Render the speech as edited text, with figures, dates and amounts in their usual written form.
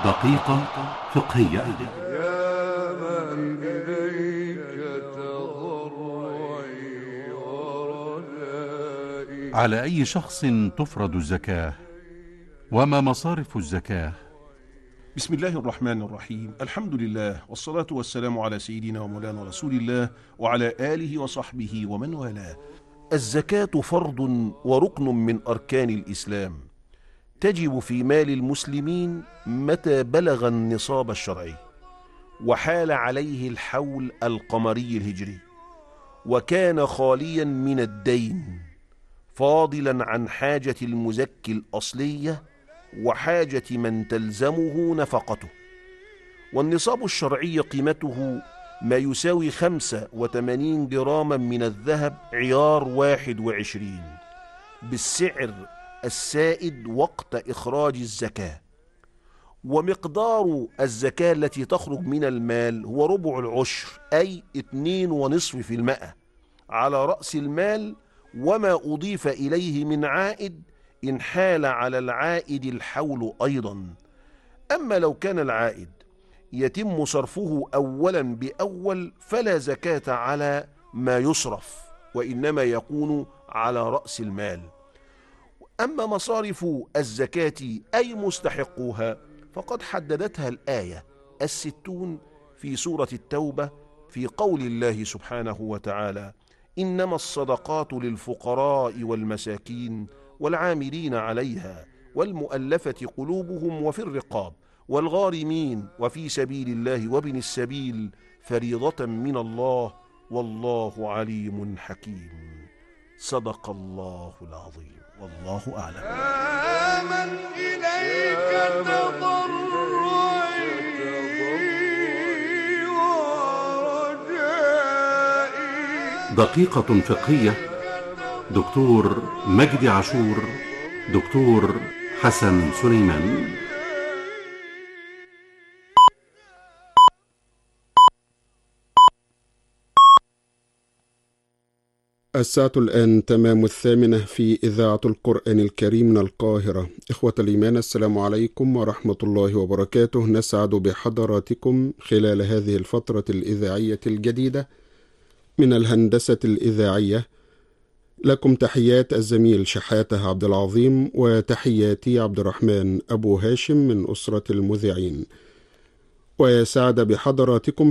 دقيقة فقهية. يا من إليك تضرعي ورجائي. على أي شخص تفرض الزكاة؟ وما مصارف الزكاة؟ بسم الله الرحمن الرحيم. الحمد لله والصلاة والسلام على سيدنا ومولانا رسول الله وعلى آله وصحبه ومن والاه. الزكاة فرض وركن من أركان الإسلام، تجب في مال المسلمين متى بلغ النصاب الشرعي وحال عليه الحول القمري الهجري، وكان خاليا من الدين، فاضلا عن حاجة المزكي الأصلية وحاجة من تلزمه نفقته. والنصاب الشرعي قيمته ما يساوي 85 جراما من الذهب عيار 21 بالسعر السائد وقت إخراج الزكاة. ومقدار الزكاة التي تخرج من المال هو ربع العشر، أي 2.5% على رأس المال، وما أضيف إليه من عائد إن حال على العائد الحول أيضا. أما لو كان العائد يتم صرفه أولا بأول فلا زكاة على ما يصرف، وإنما يكون على رأس المال. أما مصارف الزكاة أي مستحقوها فقد حددتها الآية 60 في سورة التوبة في قول الله سبحانه وتعالى: إنما الصدقات للفقراء والمساكين والعاملين عليها والمؤلفة قلوبهم وفي الرقاب والغارمين وفي سبيل الله وابن السبيل فريضة من الله والله عليم حكيم. صدق الله العظيم، والله أعلم. يا من إليك تضرعي ورجائي. دقيقة فقهية. دكتور مجدي عاشور، دكتور حسن سليمان. الساعة الآن تمام 8 في إذاعة القرآن الكريم من القاهرة. إخوة الإيمان، السلام عليكم ورحمة الله وبركاته. نسعد بحضراتكم خلال هذه الفترة الإذاعية الجديدة من الهندسة الإذاعية. لكم تحيات الزميل شحاتة عبد العظيم، وتحياتي عبد الرحمن أبو هاشم من أسرة المذيعين. ويسعد بحضراتكم